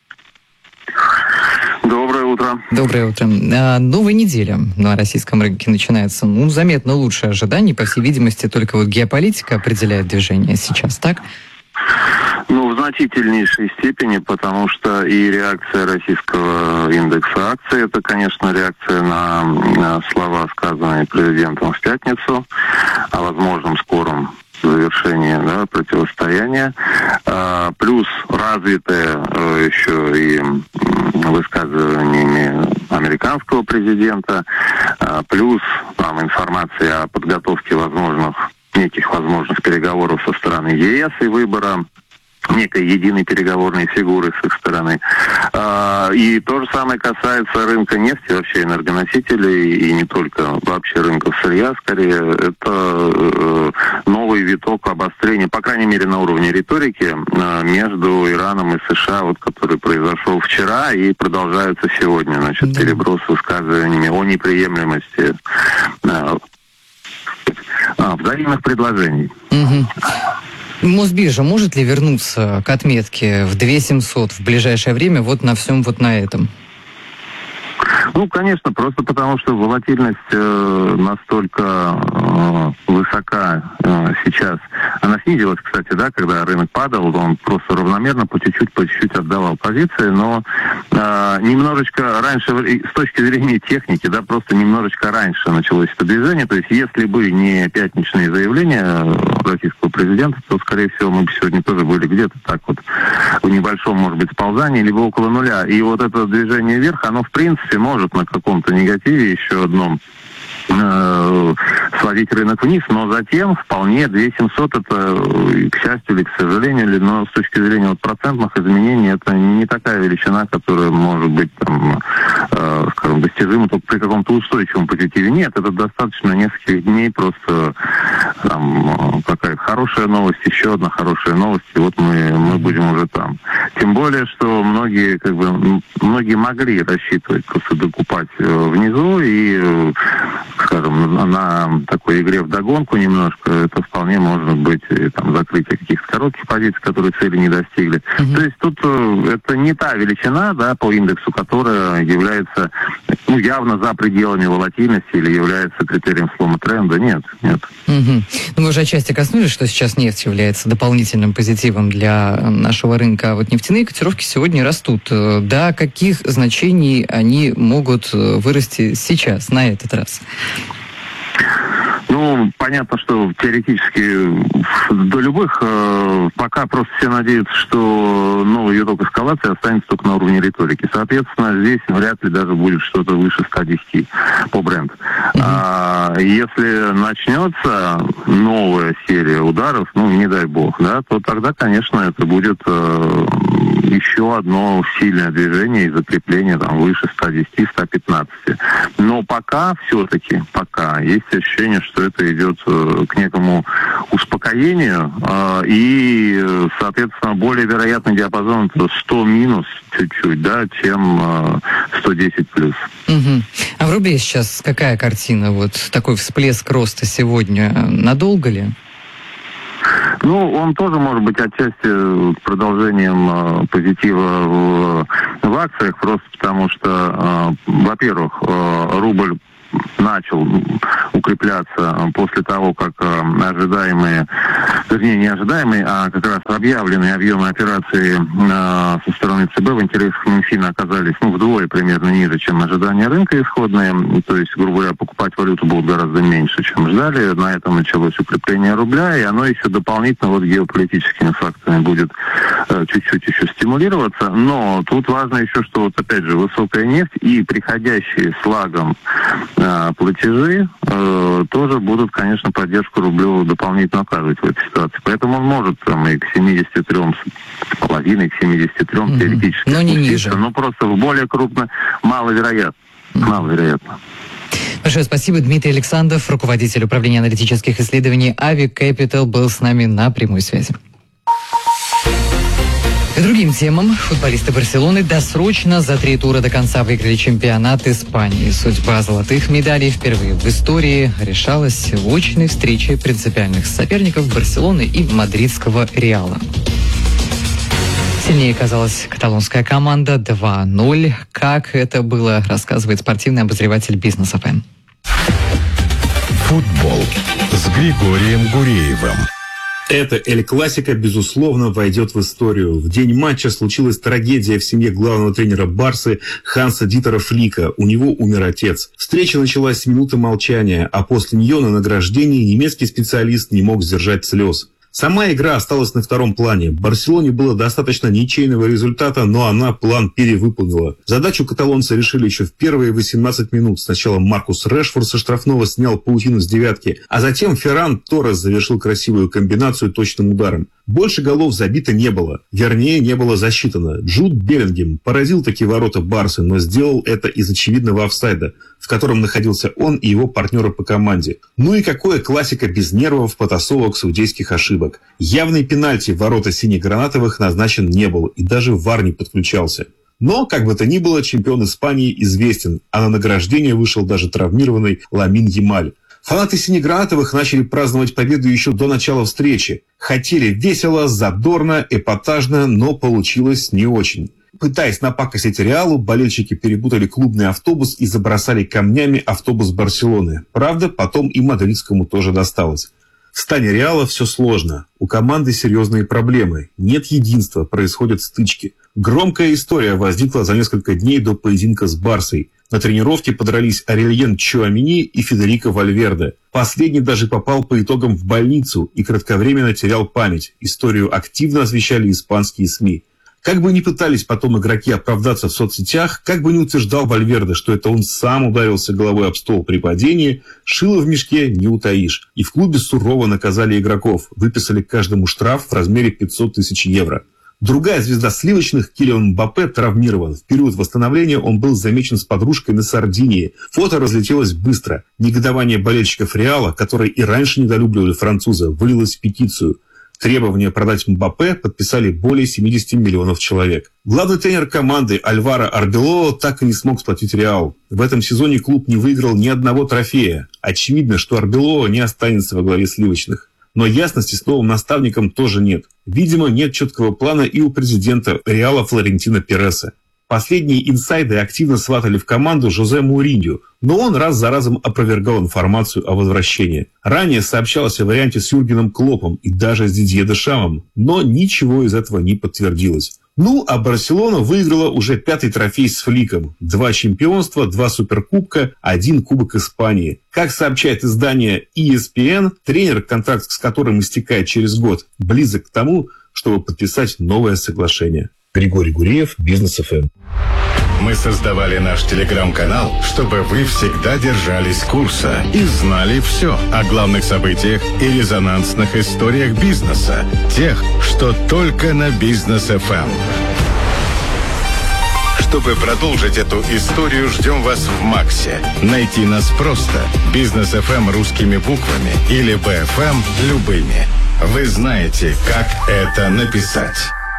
Доброе утро. Доброе утро. Новая неделя на российском рынке начинается, заметно лучше ожиданий. По всей видимости, только вот геополитика определяет движение сейчас, так? В значительнейшей степени, потому что и реакция российского индекса акций, это, конечно, реакция на слова, сказанные президентом в пятницу о возможном скором завершении противостояния, плюс развитое еще и высказываниями американского президента, плюс там информация о подготовке неких возможных переговоров со стороны ЕС и выбора некой единой переговорной фигуры с их стороны. И то же самое касается рынка нефти, вообще энергоносителей, и не только вообще рынков сырья, скорее. Это новый виток обострения, по крайней мере, на уровне риторики, между Ираном и США, который произошел вчера и продолжается сегодня. Переброс высказываниями о неприемлемости взаимных предложений. Мосбиржа может ли вернуться к отметке в 2700 в ближайшее время на всем на этом? Конечно, просто потому что волатильность настолько высока сейчас. Она снизилась, кстати, когда рынок падал, он просто равномерно по чуть-чуть отдавал позиции, но немножечко раньше, с точки зрения техники, просто немножечко раньше началось это движение. То есть, если бы не пятничные заявления российского президента, то, скорее всего, мы бы сегодня тоже были где-то так в небольшом, может быть, сползании, либо около нуля. И это движение вверх, оно, в принципе, может на каком-то негативе еще одном сводить рынок вниз, но затем вполне 2700 это, к счастью или к сожалению, но с точки зрения процентных изменений это не такая величина, которая может быть достижима только при каком-то устойчивом позитиве. Нет, это достаточно нескольких дней, просто какая-то хорошая новость, еще одна хорошая новость, и мы будем уже там. Тем более, что многие могли рассчитывать просто докупать внизу и на такой игре вдогонку немножко, это вполне может быть закрытие каких-то коротких позиций, которые цели не достигли. То есть тут это не та величина, по индексу, которая является явно за пределами волатильности или является критерием слома тренда. Нет. Мы уже отчасти коснулись, что сейчас нефть является дополнительным позитивом для нашего рынка, а нефтяные котировки сегодня растут. До каких значений они могут вырасти сейчас, на этот раз? Ну, понятно, что теоретически до любых, пока просто все надеются, что новый виток эскалации останется только на уровне риторики. Соответственно, здесь вряд ли даже будет что-то выше 110 по бренду. Если начнется новая серия ударов, ну, не дай бог, да, то тогда, конечно, это будет еще одно сильное движение и закрепление там выше 110-115. Но пока все-таки, есть ощущение, что это идет к некому успокоению, и, соответственно, более вероятный диапазон 100 минус чуть-чуть, да, чем 110 плюс. А в рубле сейчас какая картина? Вот такой всплеск роста сегодня. Надолго ли? Ну, он тоже может быть отчасти продолжением позитива в акциях, просто потому что, во-первых, рубль начал укрепляться после того, как ожидаемые, вернее, не ожидаемые, а как раз объявленные объемы операций со стороны ЦБ в интересах Минфина оказались, вдвое примерно ниже, чем ожидания рынка исходные. То есть, грубо говоря, покупать валюту будут гораздо меньше, чем ждали. На этом началось укрепление рубля, и оно еще дополнительно геополитическими факторами будет чуть-чуть еще стимулироваться. Но тут важно еще, что вот опять же высокая нефть и приходящие с лагом платежи тоже будут, конечно, поддержку рублю дополнительно оказывать в этой ситуации. Поэтому он может там и к 73,5, к 73 теоретически но не ниже. Но просто в более крупно маловероятно. Маловероятно. Большое спасибо. Дмитрий Александров, руководитель управления аналитических исследований Avi Capital, был с нами на прямой связи. К другим темам. Футболисты Барселоны досрочно за 3 тура до конца выиграли чемпионат Испании. Судьба золотых медалей впервые в истории решалась в очной встрече принципиальных соперников Барселоны и мадридского Реала. Сильнее оказалась каталонская команда 2-0. Как это было, рассказывает спортивный обозреватель Бизнес ФМ. Футбол с Григорием Гуреевым. Эта Эль-Классика, безусловно, войдет в историю. В день матча случилась трагедия в семье главного тренера Барсы Ханса Дитера Флика. У него умер отец. Встреча началась с минуты молчания, а после нее на награждении немецкий специалист не мог сдержать слез. Сама игра осталась на втором плане. Барселоне было достаточно ничейного результата, но она план перевыполнила. Задачу каталонцы решили еще в первые 18 минут. Сначала Маркус Решфорд со штрафного снял паутину с девятки, а затем Ферран Торрес завершил красивую комбинацию точным ударом. Больше голов забито не было. Вернее, не было засчитано. Джуд Беллингем поразил таки ворота Барсы, но сделал это из очевидного офсайда, в котором находился он и его партнеры по команде. Ну и какое классика без нервов, потасовок, судейских ошибок. Явный пенальти в ворота сине-гранатовых назначен не был, и даже ВАР не подключался. Но, как бы то ни было, чемпион Испании известен, а на награждение вышел даже травмированный Ламин Ямаль. Фанаты синегранатовых начали праздновать победу еще до начала встречи. Хотели весело, задорно, эпатажно, но получилось не очень. Пытаясь напакостить Реалу, болельщики перепутали клубный автобус и забросали камнями автобус Барселоны. Правда, потом и мадридскому тоже досталось. В стане Реала все сложно. У команды серьезные проблемы. Нет единства, происходят стычки. Громкая история возникла за несколько дней до поединка с Барсой. На тренировке подрались Арельен Чуамини и Федерико Вальверде. Последний даже попал по итогам в больницу и кратковременно терял память. Историю активно освещали испанские СМИ. Как бы ни пытались потом игроки оправдаться в соцсетях, как бы ни утверждал Вальверде, что это он сам ударился головой об стол при падении, шило в мешке не утаишь. И в клубе сурово наказали игроков, выписали каждому штраф в размере 500 тысяч евро. Другая звезда сливочных, Килиан Мбаппе, травмирован. В период восстановления он был замечен с подружкой на Сардинии. Фото разлетелось быстро. Негодование болельщиков Реала, которые и раньше недолюбливали француза, вылилось в петицию. Требование продать Мбаппе подписали более 70 миллионов человек. Главный тренер команды Альваро Арбелоо так и не смог сплотить Реал. В этом сезоне клуб не выиграл ни одного трофея. Очевидно, что Арбелоо не останется во главе сливочных. Но ясности с новым наставником тоже нет. Видимо, нет четкого плана и у президента Реала Флорентино Переса. Последние инсайды активно сватали в команду Жозе Моуриньо, но он раз за разом опровергал информацию о возвращении. Ранее сообщалось о варианте с Юргеном Клоппом и даже с Дидье Дешамом, но ничего из этого не подтвердилось. Ну, а Барселона выиграла уже 5-й трофей с Фликом. 2 чемпионства, 2 суперкубка, 1 кубок Испании. Как сообщает издание ESPN, тренер, контракт с которым истекает через год, близок к тому, чтобы подписать новое соглашение. Григорий Гуреев, Бизнес ФМ. Мы создавали наш телеграм-канал, чтобы вы всегда держались курса и знали все о главных событиях и резонансных историях бизнеса. Тех, что только на Бизнес ФМ. Чтобы продолжить эту историю, ждем вас в Максе. Найти нас просто. Бизнес ФМ русскими буквами или БФМ любыми. Вы знаете, как это написать.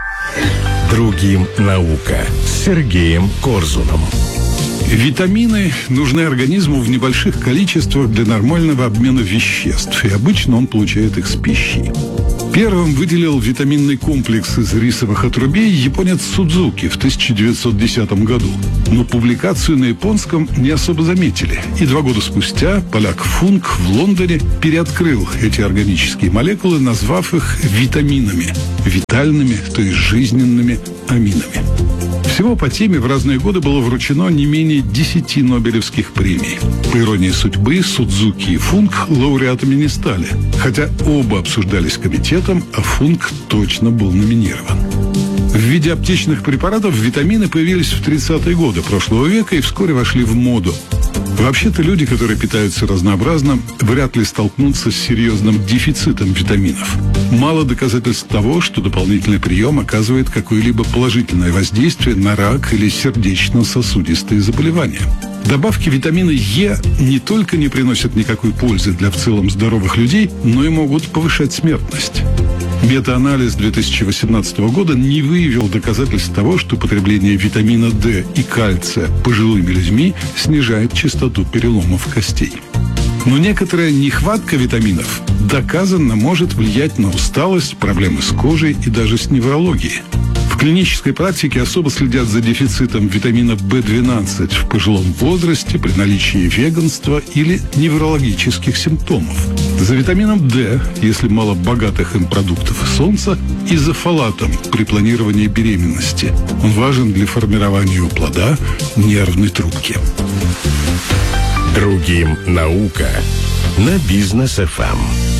Другим наука с Сергеем Корзуном. Витамины нужны организму в небольших количествах для нормального обмена веществ, и обычно он получает их с пищей. Первым выделил витаминный комплекс из рисовых отрубей японец Судзуки в 1910 году. Но публикацию на японском не особо заметили. И 2 года спустя поляк Функ в Лондоне переоткрыл эти органические молекулы, назвав их витаминами. Витальными, то есть жизненными аминами. Всего по теме в разные годы было вручено не менее 10 нобелевских премий. По иронии судьбы, Судзуки и Функ лауреатами не стали. Хотя оба обсуждались комитетом, а Функ точно был номинирован. В виде аптечных препаратов витамины появились в 30-е годы прошлого века и вскоре вошли в моду. Вообще-то люди, которые питаются разнообразно, вряд ли столкнутся с серьезным дефицитом витаминов. Мало доказательств того, что дополнительный прием оказывает какое-либо положительное воздействие на рак или сердечно-сосудистые заболевания. Добавки витамина Е не только не приносят никакой пользы для в целом здоровых людей, но и могут повышать смертность. Мета-анализ 2018 года не выявил доказательств того, что потребление витамина D и кальция пожилыми людьми снижает частоту переломов костей. Но некоторая нехватка витаминов доказанно может влиять на усталость, проблемы с кожей и даже с неврологией. В клинической практике особо следят за дефицитом витамина В12 в пожилом возрасте при наличии веганства или неврологических симптомов. За витамином D, если мало богатых им продуктов и солнца, и за фолатом при планировании беременности. Он важен для формирования у плода нервной трубки. Другим наука на Бизнес ФМ.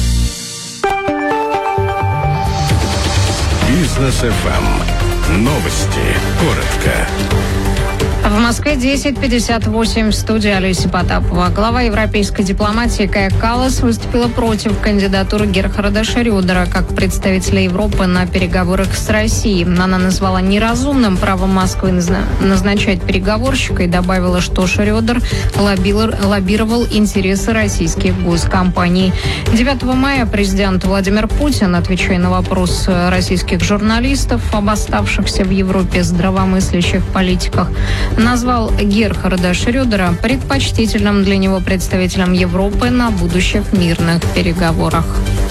Бизнес ФМ. Новости. Коротко. В Москве 10:58, в студии Олеся Потапова. Глава европейской дипломатии Кая Каллас выступила против кандидатуры Герхарда Шрёдера как представителя Европы на переговорах с Россией. Она назвала неразумным право Москвы назначать переговорщика и добавила, что Шрёдер лоббировал интересы российских госкомпаний. 9 мая президент Владимир Путин, отвечая на вопрос российских журналистов об оставшихся в Европе здравомыслящих политиках, назвал Герхарда Шрёдера предпочтительным для него представителем Европы на будущих мирных переговорах.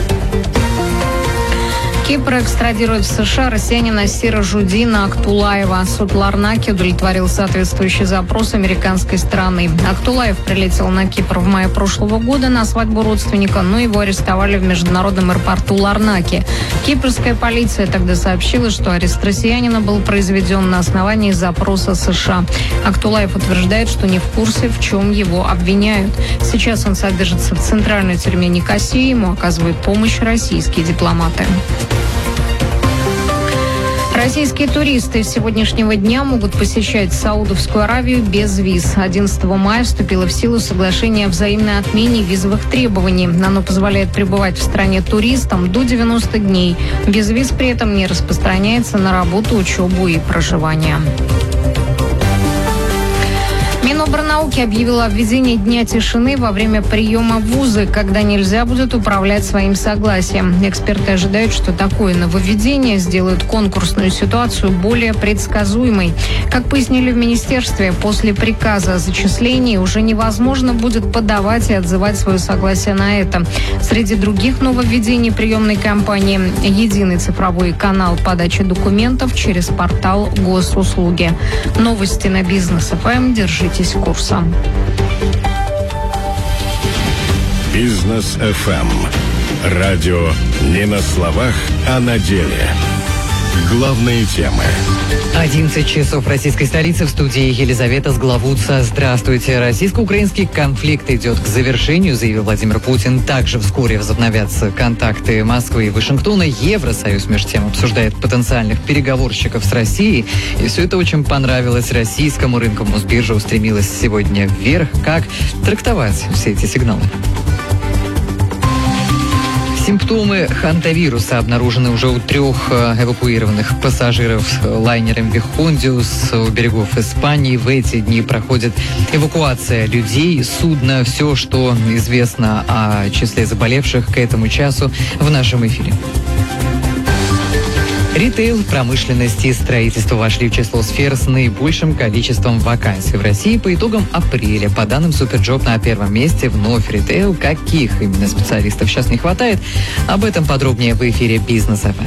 Кипр экстрадирует в США россиянина Сиражуддина Актулаева. Суд Ларнаки удовлетворил соответствующий запрос американской стороны. Актулаев прилетел на Кипр в мае прошлого года на свадьбу родственника, но его арестовали в международном аэропорту Ларнаки. Кипрская полиция тогда сообщила, что арест россиянина был произведен на основании запроса США. Актулаев утверждает, что не в курсе, в чем его обвиняют. Сейчас он содержится в центральной тюрьме Никосии, ему оказывают помощь российские дипломаты. Российские туристы с сегодняшнего дня могут посещать Саудовскую Аравию без виз. 11 мая вступило в силу соглашение о взаимной отмене визовых требований. Оно позволяет пребывать в стране туристам до 90 дней. Без виз при этом не распространяется на работу, учебу и проживание. Минобрнауки объявила о введении Дня тишины во время приема в вузы, когда нельзя будет управлять своим согласием. Эксперты ожидают, что такое нововведение сделает конкурсную ситуацию более предсказуемой. Как пояснили в министерстве, после приказа о зачислении уже невозможно будет подавать и отзывать свое согласие на это. Среди других нововведений приемной кампании – единый цифровой канал подачи документов через портал госуслуги. Новости на Бизнес ФМ. Держитесь курса. Бизнес ФМ. Радио не на словах, а на деле. Главные темы. 11 часов в российской столице, в студии Елизавета Сглавутца. Здравствуйте. Российско-украинский конфликт идет к завершению, заявил Владимир Путин. Также вскоре возобновятся контакты Москвы и Вашингтона. Евросоюз, между тем, обсуждает потенциальных переговорщиков с Россией. И все это очень понравилось российскому рынку. Мосбиржа устремилась сегодня вверх. Как трактовать все эти сигналы? Симптомы хантавируса обнаружены уже у 3 эвакуированных пассажиров лайнером «Вихондиус» у берегов Испании. В эти дни проходит эвакуация людей, судна. Все, что известно о числе заболевших к этому часу в нашем эфире. Ритейл, промышленность и строительство вошли в число сфер с наибольшим количеством вакансий в России по итогам апреля. По данным Суперджоп, на первом месте вновь ритейл. Каких именно специалистов сейчас не хватает? Об этом подробнее в эфире «Бизнес ФМ».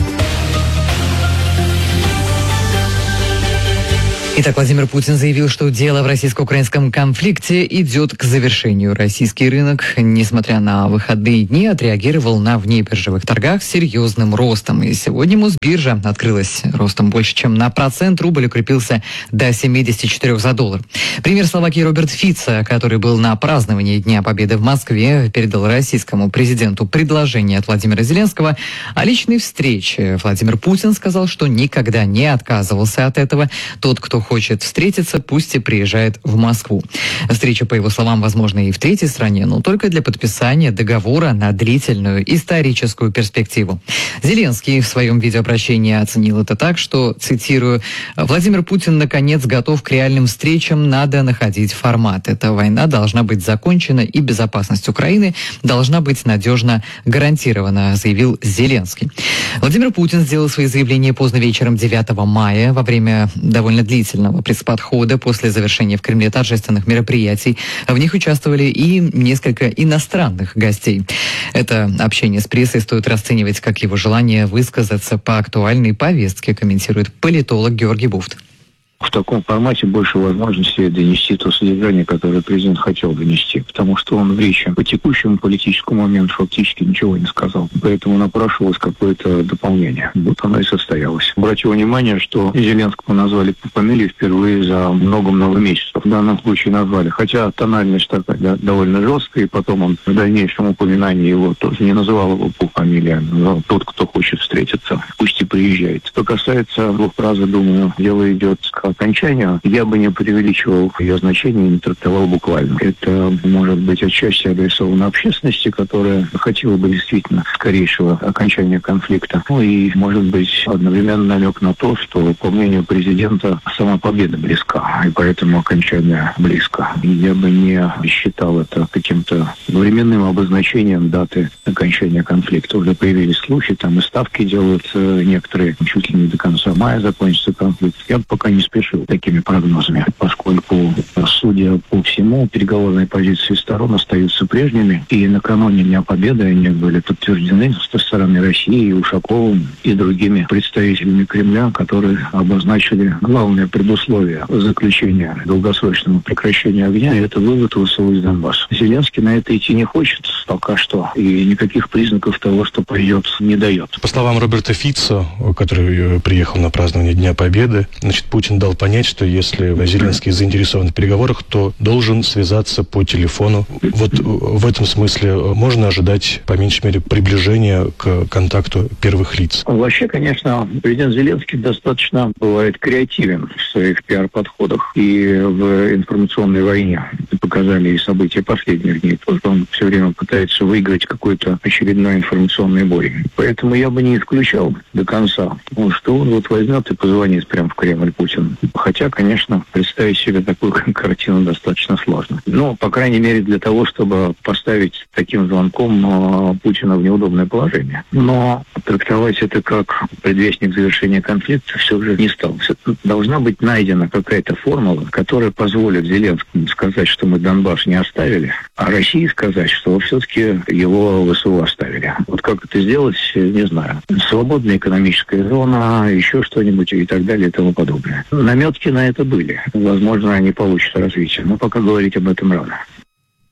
Итак, Владимир Путин заявил, что дело в российско-украинском конфликте идет к завершению. Российский рынок, несмотря на выходные дни, отреагировал на внебиржевых торгах с серьезным ростом. И сегодня Мосбиржа открылась ростом больше, чем на 1%. Рубль укрепился до 74 за доллар. Премьер Словакии Роберт Фицо, который был на праздновании Дня Победы в Москве, передал российскому президенту предложение от Владимира Зеленского о личной встрече. Владимир Путин сказал, что никогда не отказывался от этого. Тот, кто хочет встретиться, пусть и приезжает в Москву. Встреча, по его словам, возможна и в третьей стране, но только для подписания договора на длительную историческую перспективу. Зеленский в своем видеообращении оценил это так, что, цитирую, «Владимир Путин, наконец, готов к реальным встречам, надо находить формат. Эта война должна быть закончена, и безопасность Украины должна быть надежно гарантирована», заявил Зеленский. Владимир Путин сделал свои заявления поздно вечером 9 мая во время довольно длительного пресс-подхода после завершения в Кремле торжественных мероприятий. В них участвовали и несколько иностранных гостей. Это общение с прессой стоит расценивать как его желание высказаться по актуальной повестке, комментирует политолог Георгий Буфт. В таком формате больше возможностей донести то содержание, которое президент хотел донести, потому что он в речи по текущему политическому моменту фактически ничего не сказал. Поэтому напрашивалось какое-то дополнение. Вот оно и состоялось. Обратил внимание, что Зеленского назвали по фамилии впервые за много-много месяцев. В данном случае назвали. Хотя тональность такая довольно жесткая, и потом он в дальнейшем упоминании его тоже не называл его по фамилии, а назвал тот, кто хочет встретиться, пусть и приезжает. Что касается двух фраз, думаю, дело идет к окончанию, я бы не преувеличивал ее значение и не трактовал буквально. Это может быть отчасти адресовано общественности, которая хотела бы действительно скорейшего окончания конфликта. Ну и может быть одновременно намек на то, что, по мнению президента, сама победа близка, и поэтому окончание близко. И я бы не считал это каким-то временным обозначением даты окончания конфликта. Уже появились слухи, там и ставки делают некоторые, чуть ли не до конца мая закончится конфликт. Я пока не спешил такими прогнозами, поскольку, судя по всему, переговорные позиции сторон остаются прежними, и накануне Дня Победы они были подтверждены со стороны России, и Ушаковым, и другими представителями Кремля, которые обозначили главное предусловие заключения долгосрочного прекращения огня, и это вывод ВСУ из Донбасса. Зеленский на это идти не хочет пока что, и никаких признаков того, что пойдет, не дает. По словам Роберта Фицо, который приехал на празднование Дня Победы, Путин дал понять, что если Зеленский заинтересован в переговорах, то должен связаться по телефону. Вот в этом смысле можно ожидать, по меньшей мере, приближения к контакту первых лиц? Вообще, конечно, президент Зеленский достаточно бывает креативен в своих пиар-подходах и в информационной войне. Это показали и события последних дней. Тоже он все время пытается выиграть какой-то очередной информационный бой. Поэтому я бы не исключал до конца, что он вот возьмет и позвонит прямо в Кремль Путин. Хотя, конечно, представить себе такую картину достаточно сложно. Но, по крайней мере, для того, чтобы поставить таким звонком Путина в неудобное положение. Но трактовать это как предвестник завершения конфликта все же не стал. Должна быть найдена какая-то формула, которая позволит Зеленскому сказать, что мы Донбасс не оставили, а России сказать, что все-таки его ВСУ оставили. Вот как это сделать, не знаю. Свободная экономическая зона, еще что-нибудь и так далее и тому подобное. Наметки на это были. Возможно, они получат развитие, но пока говорить об этом рано.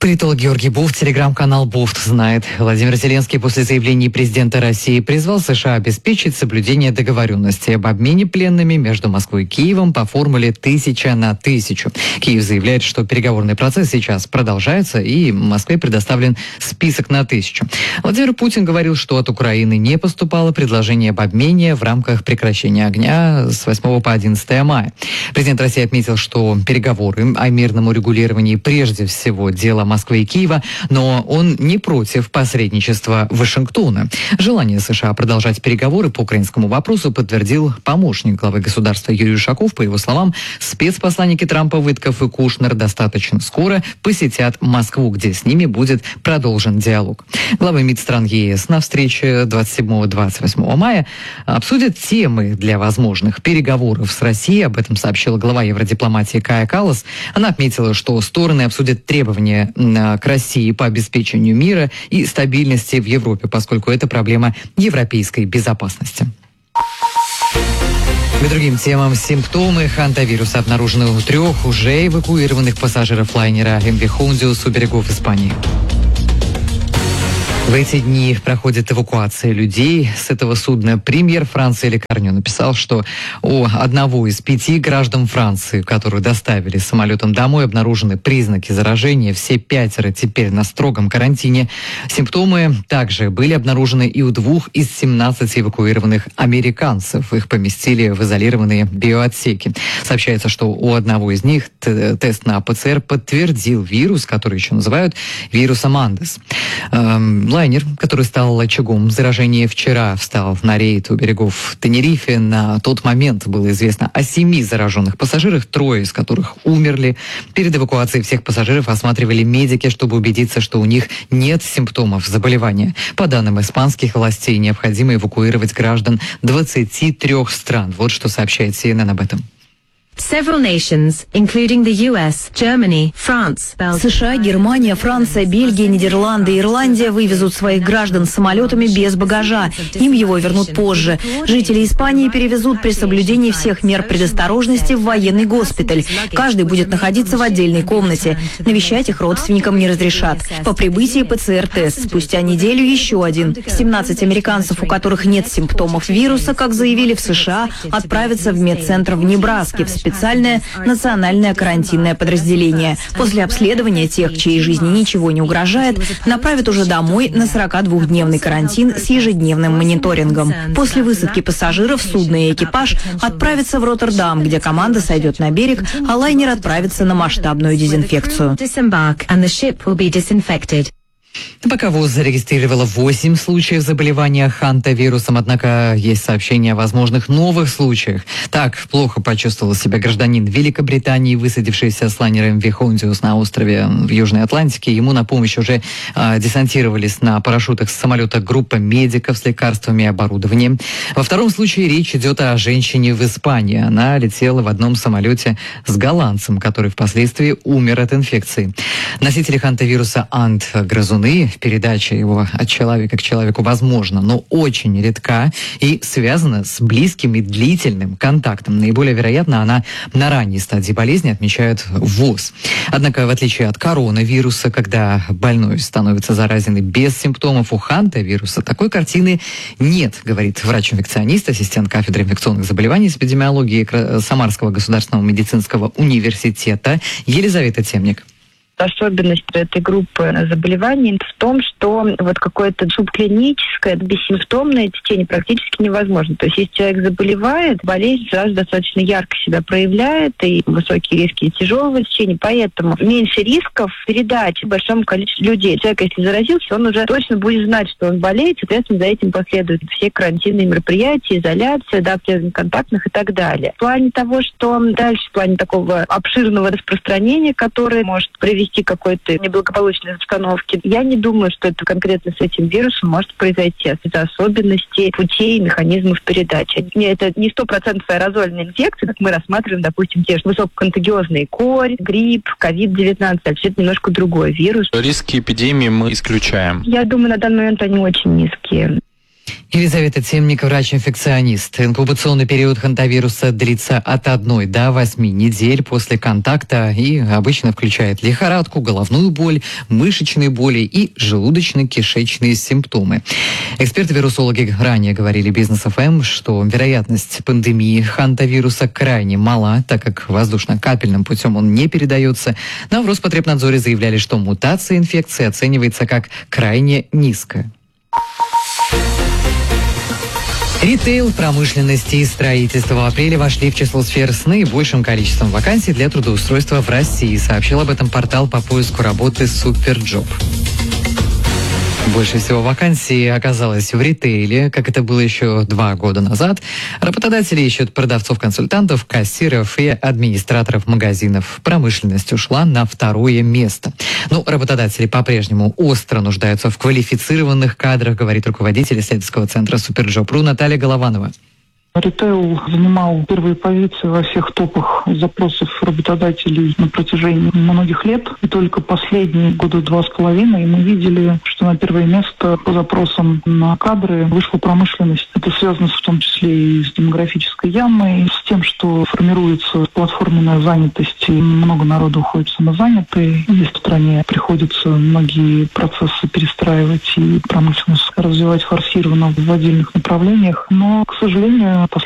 Политолог Георгий Буфт, телеграм-канал Буфт знает. Владимир Зеленский после заявлений президента России призвал США обеспечить соблюдение договоренности об обмене пленными между Москвой и Киевом по формуле 1000 на 1000. Киев заявляет, что переговорный процесс сейчас продолжается, и Москве предоставлен список на 1000. Владимир Путин говорил, что от Украины не поступало предложение об обмене в рамках прекращения огня с 8 по 11 мая. Президент России отметил, что переговоры о мирном урегулировании прежде всего дело Москвы и Киева, но он не против посредничества Вашингтона. Желание США продолжать переговоры по украинскому вопросу подтвердил помощник главы государства Юрий Ушаков. По его словам, спецпосланники Трампа Витков и Кушнер достаточно скоро посетят Москву, где с ними будет продолжен диалог. Главы МИД стран ЕС на встрече 27-28 мая обсудят темы для возможных переговоров с Россией. Об этом сообщила глава евродипломатии Кая Каллас. Она отметила, что стороны обсудят требования к России по обеспечению мира и стабильности в Европе, поскольку это проблема европейской безопасности. К другим темам. Симптомы хантавируса обнаружены у 3 уже эвакуированных пассажиров лайнера MV Hondius у берегов Испании. В эти дни проходит эвакуация людей с этого судна. Премьер Франции Ли Корню написал, что у одного из 5 граждан Франции, которых доставили самолетом домой, обнаружены признаки заражения. Все 5 теперь на строгом карантине. Симптомы также были обнаружены и у 2 из 17 эвакуированных американцев. Их поместили в изолированные биоотсеки. Сообщается, что у одного из них тест на ПЦР подтвердил вирус, который еще называют вирусом Андес. Лайнер, который стал очагом заражения, вчера встал на рейд у берегов Тенерифе. На тот момент было известно о 7 зараженных пассажирах, 3 из которых умерли. Перед эвакуацией всех пассажиров осматривали медики, чтобы убедиться, что у них нет симптомов заболевания. По данным испанских властей, необходимо эвакуировать граждан 23 стран. Вот что сообщает CNN об этом. США, Германия, Франция, Бельгия, Нидерланды и Ирландия вывезут своих граждан самолетами без багажа. Им его вернут позже. Жители Испании перевезут при соблюдении всех мер предосторожности в военный госпиталь. Каждый будет находиться в отдельной комнате. Навещать их родственникам не разрешат. По прибытии ПЦР-тест. Спустя неделю еще один. 17 американцев, у которых нет симптомов вируса, как заявили в США, отправятся в медцентр в Небраске, в специальное национальное карантинное подразделение. После обследования тех, чьей жизни ничего не угрожает, направят уже домой на 42-дневный карантин с ежедневным мониторингом. После высадки пассажиров судно и экипаж отправятся в Роттердам, где команда сойдет на берег, а лайнер отправится на масштабную дезинфекцию. Пока ВОЗ зарегистрировала 8 случаев заболевания хантавирусом, однако есть сообщения о возможных новых случаях. Так плохо почувствовал себя гражданин Великобритании, высадившийся с лайнером MV Hondius на острове в Южной Атлантике. Ему на помощь уже десантировались на парашютах с самолета группа медиков с лекарствами и оборудованием. Во втором случае речь идет о женщине в Испании. Она летела в одном самолете с голландцем, который впоследствии умер от инфекции. Носители хантавируса антгрызуны. Передача его от человека к человеку возможна, но очень редка и связана с близким и длительным контактом. Наиболее вероятно, она на ранней стадии болезни, отмечают ВОЗ. Однако, в отличие от коронавируса, когда больной становится заразен без симптомов, у хантавируса такой картины нет, говорит врач-инфекционист, ассистент кафедры инфекционных заболеваний и эпидемиологии Самарского государственного медицинского университета Елизавета Темник. Особенность этой группы заболеваний в том, что вот какое-то субклиническое, бессимптомное течение практически невозможно. То есть, если человек заболевает, болезнь сразу достаточно ярко себя проявляет, и высокие риски тяжелого течения, поэтому меньше рисков передачи большому количеству людей. Человек, если заразился, он уже точно будет знать, что он болеет, соответственно, за этим последуют все карантинные мероприятия, изоляция, обследование контактных и так далее. В плане того, что дальше, в плане такого обширного распространения, которое может привести к какой-то неблагополучной обстановке, я не думаю, что это конкретно с этим вирусом может произойти. Это особенности путей и механизмов передачи. Это не 100% аэрозольная инфекция, как мы рассматриваем, допустим, те же высококонтагиозные корь, грипп, COVID-19. Это немножко другой вирус. Риски эпидемии мы исключаем. Я думаю, на данный момент они очень низкие. Елизавета Темник, врач-инфекционист. Инкубационный период хантавируса длится от 1 до 8 недель после контакта и обычно включает лихорадку, головную боль, мышечные боли и желудочно-кишечные симптомы. Эксперты-вирусологи ранее говорили Бизнес ФМ, что вероятность пандемии хантавируса крайне мала, так как воздушно-капельным путем он не передается. Но в Роспотребнадзоре заявляли, что мутация инфекции оценивается как крайне низкая. Ритейл, промышленность и строительство в апреле вошли в число сфер с наибольшим количеством вакансий для трудоустройства в России, сообщил об этом портал по поиску работы Суперджоп. Больше всего вакансий оказалось в ритейле, как это было еще 2 года назад. Работодатели ищут продавцов-консультантов, кассиров и администраторов магазинов. Промышленность ушла на 2-е место. Но работодатели по-прежнему остро нуждаются в квалифицированных кадрах, говорит руководитель исследовательского центра Суперджоп.ру Наталья Голованова. Ритейл занимал первые позиции во всех топах запросов работодателей на протяжении многих лет. И только последние 2.5 года мы видели, что на первое место по запросам на кадры вышла промышленность. Это связано в том числе и с демографической ямой, с тем, что формируется платформенная занятость, и много народу уходит самозанятые. Здесь в стране приходится многие процессы перестраивать и промышленность развивать форсированно в отдельных направлениях. Но, к сожалению,